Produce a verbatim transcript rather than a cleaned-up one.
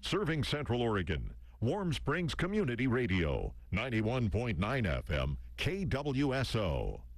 Serving Central Oregon. Warm Springs Community Radio. ninety-one point nine F M. K W S O.